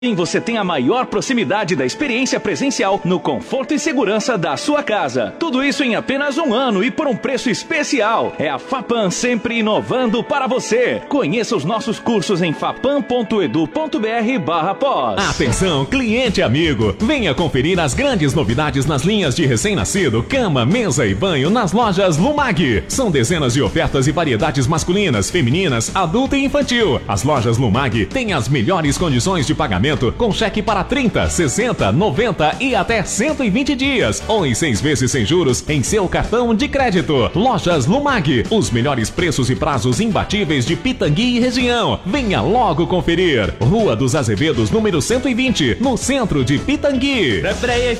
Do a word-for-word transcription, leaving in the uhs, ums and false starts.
Você tem a maior proximidade da experiência presencial no conforto e segurança da sua casa. Tudo isso em apenas um ano e por um preço especial. É a Fapam sempre inovando para você. Conheça os nossos cursos em fapam ponto edu ponto br barra pós. Atenção, cliente amigo. Venha conferir as grandes novidades nas linhas de recém-nascido, cama, mesa e banho nas lojas Lumag. São dezenas de ofertas e variedades masculinas, femininas, adulta e infantil. As lojas Lumag têm as melhores condições de pagamento com cheque para trinta, sessenta, noventa e até cento e vinte dias, ou em seis vezes sem juros em seu cartão de crédito. Lojas Lumag, os melhores preços e prazos imbatíveis de Pitangui e região. Venha logo conferir. Rua dos Azevedos, número cento e vinte, no centro de Pitangui. Pré-pré